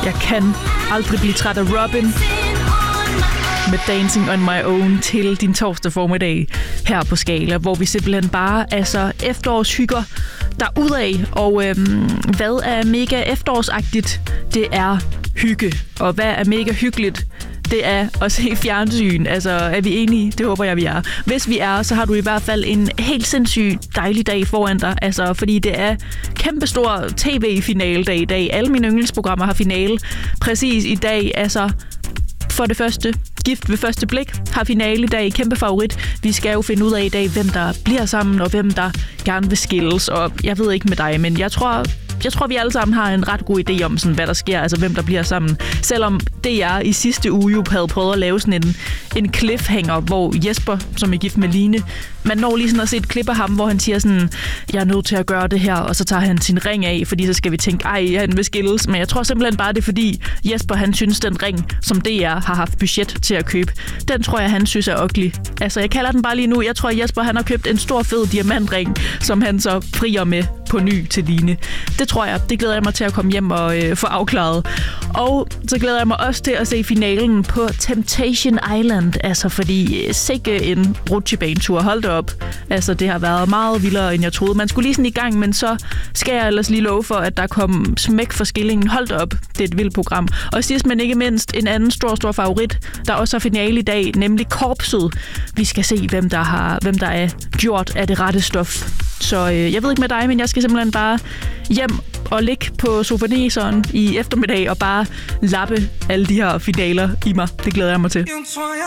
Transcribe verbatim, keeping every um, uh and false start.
Jeg kan aldrig blive træt af Robin med Dancing on My Own til din torsdag formiddag her på Skala, hvor vi simpelthen bare altså efterårshygger derudad. Og øhm, hvad er mega efterårsagtigt? Det er hygge. Og hvad er mega hyggeligt? Det er at se fjernsyn. Altså, er vi enige? Det håber jeg, vi er. Hvis vi er, så har du i hvert fald en helt sindssyg dejlig dag foran dig. Altså, fordi det er kæmpestor tv-finaledag i dag. Alle mine yndlingsprogrammer har finale præcis i dag. Altså, for det første, Gift ved første blik har finale i dag. Kæmpe favorit. Vi skal jo finde ud af i dag, hvem der bliver sammen, og hvem der gerne vil skilles. Og jeg ved ikke med dig, men jeg tror... Jeg tror, vi alle sammen har en ret god idé om, sådan, hvad der sker, altså hvem der bliver sammen. Selvom D R i sidste uge jo havde prøvet at lave sådan en, en cliffhanger, hvor Jesper, som er gift med Line, man når lige sådan at se et klip af ham, hvor han siger sådan, jeg er nødt til at gøre det her, og så tager han sin ring af, fordi så skal vi tænke, ej, han vil skilles. Men jeg tror simpelthen bare, det er fordi Jesper, han synes, den ring, som D R har haft budget til at købe, den tror jeg, han synes er ugly. Altså, jeg kalder den bare lige nu. Jeg tror, Jesper, han har købt en stor, fed diamantring, som han så frier med på ny til Line. Det tror jeg. Det glæder jeg mig til at komme hjem og øh, få afklaret. Og så glæder jeg mig også til at se finalen på Temptation Island. Altså, fordi sikke en rutsjebanetur. Hold da op. Altså, det har været meget vildere, end jeg troede. Man skulle lige sådan i gang, men så skal jeg ellers lige love for, at der kom smæk for skillingen. Hold da op. Det er et vildt program. Og sidst, men ikke mindst, en anden stor, stor favorit, der også har finale i dag, nemlig Korpset. Vi skal se, hvem der, har, hvem der er gjort af det rette stof. Så øh, jeg ved ikke med dig, men jeg skal simpelthen bare hjem og ligge på sofaniseren i eftermiddag og bare lappe alle de her finaler i mig. Det glæder jeg mig til.